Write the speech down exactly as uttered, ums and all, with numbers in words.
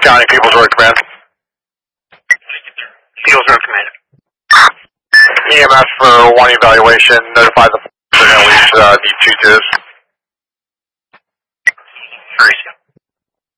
County, People's Road Command. People's Road Command. E M S for one evaluation. Notify the they're going to reach uh, D two twos. Three.